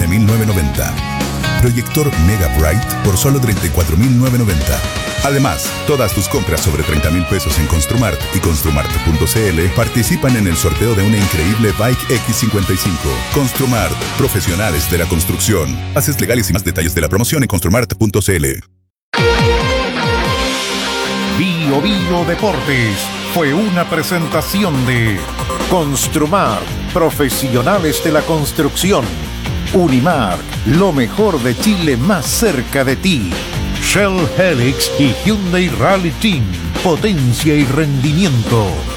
39.990. Proyector Mega Bright por solo 34.990. Además, todas tus compras sobre 30,000 pesos en Construmart y Construmart.cl participan en el sorteo de una increíble Bike X55. Construmart, profesionales de la construcción. Bases legales y más detalles de la promoción en Construmart.cl. Bio Bio Deportes fue una presentación de Construmart, profesionales de la construcción. Unimark, lo mejor de Chile más cerca de ti. Shell Helix y Hyundai Rally Team, potencia y rendimiento.